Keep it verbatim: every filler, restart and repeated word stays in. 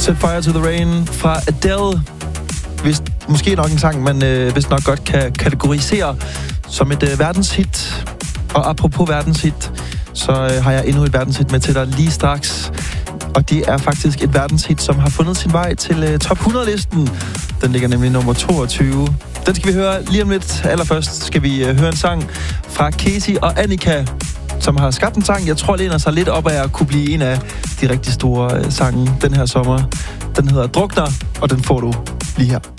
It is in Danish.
Set Fire to the Rain fra Adele. Vist, måske nok en sang, man øh, vist nok godt kan kategorisere som et øh, verdenshit. Og apropos verdenshit, så øh, har jeg endnu et verdenshit med til dig lige straks. Og det er faktisk et verdenshit, som har fundet sin vej til øh, top hundrede-listen. Den ligger nemlig nummer toogtyve. Den skal vi høre lige om lidt. Allerførst skal vi øh, høre en sang fra Casey og Annika, som har skabt en sang, jeg tror læner sig lidt op af at kunne blive en af de rigtig store øh, sange den her sommer. Den hedder Drukner, og den får du lige her.